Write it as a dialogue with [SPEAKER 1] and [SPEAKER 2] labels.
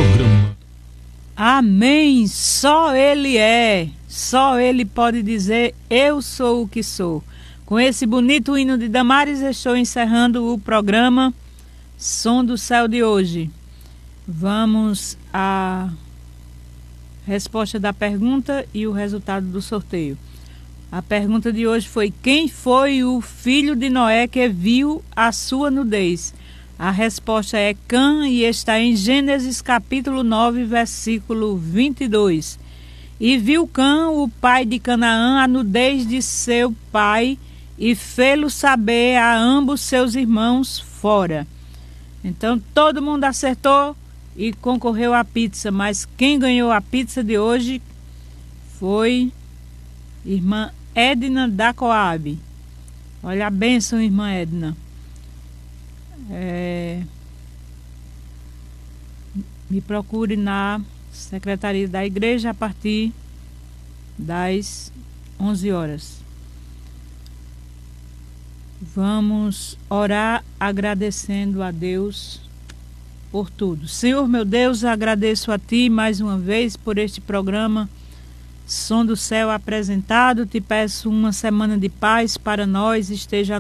[SPEAKER 1] programa.
[SPEAKER 2] Amém, só Ele pode dizer eu sou o que sou. Com esse bonito hino de Damares, estou encerrando o programa Som do Céu de hoje. Vamos à resposta da pergunta e o resultado do sorteio. A pergunta de hoje foi: quem foi o filho de Noé que viu a sua nudez? A resposta é Cã e está em Gênesis capítulo 9, versículo 22. E viu Cã, o pai de Canaã, a nudez de seu pai e fê-lo saber a ambos seus irmãos fora. Então todo mundo acertou e concorreu à pizza, mas quem ganhou a pizza de hoje foi irmã Edna da Coab. Olha a bênção, irmã Edna. Me procure na secretaria da igreja a partir das 11 horas. Vamos orar agradecendo a Deus por tudo. Senhor meu Deus, agradeço a Ti mais uma vez por este programa Som do Céu apresentado. Te peço uma semana de paz para nós, esteja